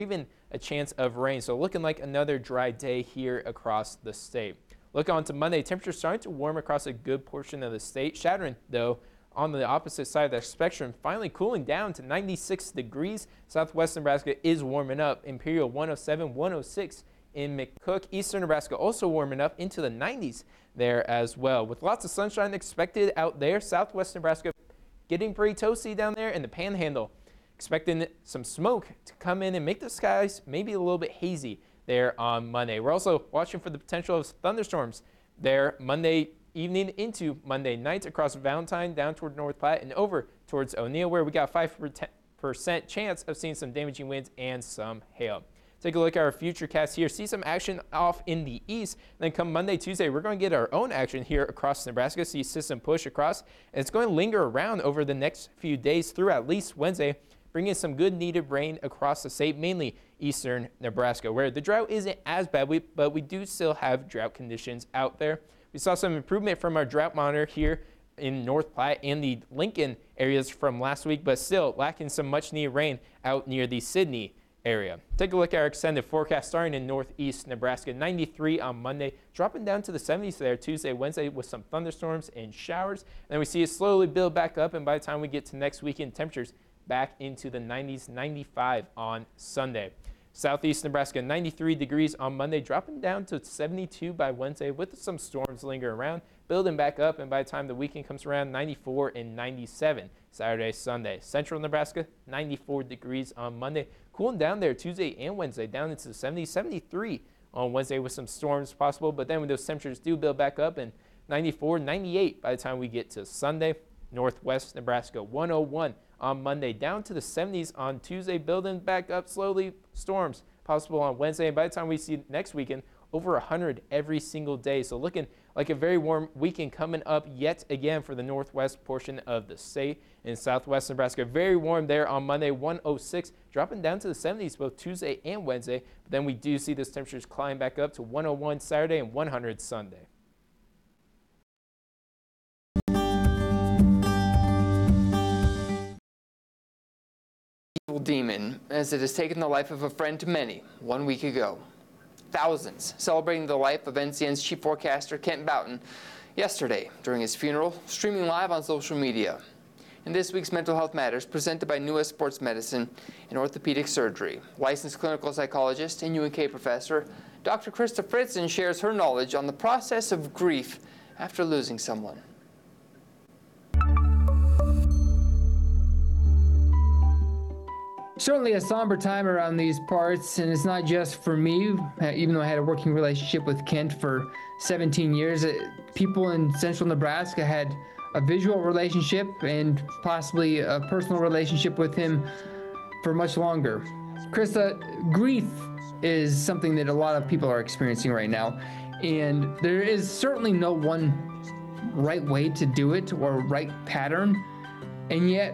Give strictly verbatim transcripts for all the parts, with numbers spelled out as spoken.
even a chance of rain. So looking like another dry day here across the state. Look on to Monday, temperatures starting to warm across a good portion of the state. Shattering, though, on the opposite side of the spectrum, finally cooling down to ninety-six degrees. Southwest Nebraska is warming up. Imperial one oh seven, one oh six in McCook. Eastern Nebraska also warming up into the nineties there as well. With lots of sunshine expected out there. Southwest Nebraska getting pretty toasty down there in the Panhandle. Expecting some smoke to come in and make the skies maybe a little bit hazy there on Monday. We're also watching for the potential of thunderstorms there Monday evening into Monday night across Valentine down toward North Platte and over towards O'Neill, where we got a five percent chance of seeing some damaging winds and some hail. Take a look at our future cast here. See some action off in the east. Then come Monday, Tuesday, we're going to get our own action here across Nebraska. See system push across, and it's going to linger around over the next few days through at least Wednesday, bringing some good needed rain across the state, mainly eastern Nebraska, where the drought isn't as bad, but we do still have drought conditions out there. We saw some improvement from our drought monitor here in North Platte and the Lincoln areas from last week, but still lacking some much needed rain out near the Sidney area. Take a look at our extended forecast starting in northeast Nebraska. ninety-three on Monday, dropping down to the seventies there Tuesday, Wednesday with some thunderstorms and showers. And then we see it slowly build back up, and by the time we get to next weekend, temperatures back into the nineties, ninety-five on Sunday. Southeast Nebraska, ninety-three degrees on Monday, dropping down to seventy-two by Wednesday with some storms lingering around, building back up, and by the time the weekend comes around, ninety-four and ninety-seven Saturday, Sunday. Central Nebraska, ninety-four degrees on Monday, cooling down there Tuesday and Wednesday, down into the seventies, seventy-three on Wednesday with some storms possible, but then when those temperatures do build back up, and ninety-four, ninety-eight by the time we get to Sunday. Northwest Nebraska, one oh one on Monday, down to the seventies on Tuesday, building back up slowly. Storms possible on Wednesday, and by the time we see next weekend, over one hundred every single day. So looking like a very warm weekend coming up yet again for the northwest portion of the state. In southwest Nebraska, very warm there on Monday, one oh six, dropping down to the seventies both Tuesday and Wednesday. But then we do see those temperatures climb back up to one oh one Saturday and one hundred Sunday. Evil demon, as it has taken the life of a friend to many one week ago. Thousands celebrating the life of N C N's chief forecaster Kent Boughton yesterday during his funeral, streaming live on social media. In this week's Mental Health Matters, presented by New West Sports Medicine and Orthopedic Surgery, licensed clinical psychologist and U N K professor, Doctor Krista Fritzen shares her knowledge on the process of grief after losing someone. Certainly a somber time around these parts, and it's not just for me. Even though I had a working relationship with Kent for seventeen years, people in central Nebraska had a visual relationship and possibly a personal relationship with him for much longer. Krista, grief is something that a lot of people are experiencing right now, and there is certainly no one right way to do it or right pattern, and yet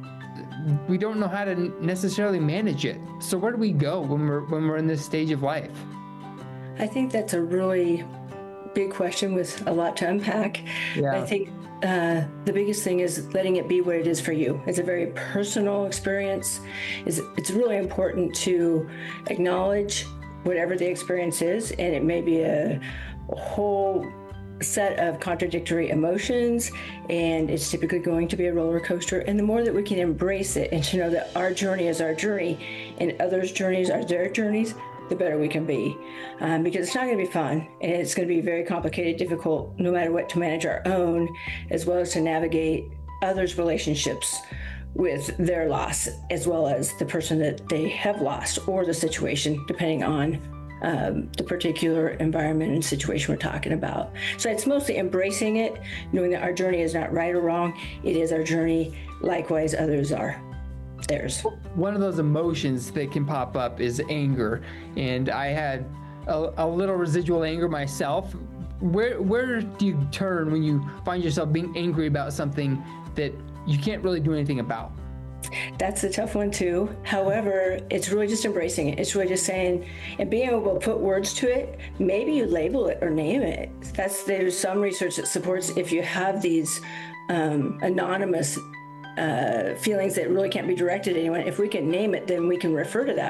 we don't know how to necessarily manage it. So where do we go when we're when we're in this stage of life? I think that's a really big question with a lot to unpack. Yeah. I think uh, the biggest thing is letting it be what it is for you. It's a very personal experience. It's, it's really important to acknowledge whatever the experience is, and it may be a, a whole set of contradictory emotions, and it's typically going to be a roller coaster. And the more that we can embrace it and to know that our journey is our journey and others' journeys are their journeys, the better we can be. Um, because it's not going to be fun, and it's going to be very complicated, difficult, no matter what, to manage our own, as well as to navigate others' relationships with their loss, as well as the person that they have lost or the situation, depending on Um, the particular environment and situation we're talking about. So it's mostly embracing it, knowing that our journey is not right or wrong. It is our journey. Likewise, others are theirs. One of those emotions that can pop up is anger, and I had a, a little residual anger myself. Where where do you turn when you find yourself being angry about something that you can't really do anything about? That's a tough one too. However, it's really just embracing it. It's really just saying and being able to put words to it. Maybe you label it or name it. That's there's some research that supports if you have these um, anonymous uh, feelings that really can't be directed at anyone. If we can name it, then we can refer to that.